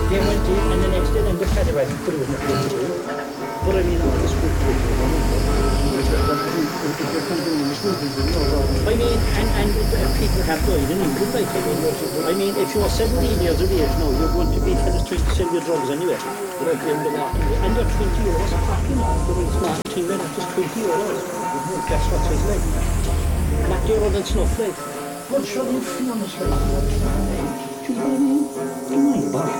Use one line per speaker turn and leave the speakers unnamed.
They went in, and the next day then the federation put it in the field too. But I mean, I spoke to it. I mean, and people have died in England, like, I mean, if you're 17 years of age now, you're going to be fellas trying to sell your drugs anyway. And you're 20 euros a crack, you know. It's not 10 minutes, it's 20 euros. That's what it's like. Not dearer than snuff, like.
What should you feel on the street?
Do you know what I mean? Don't mind about it.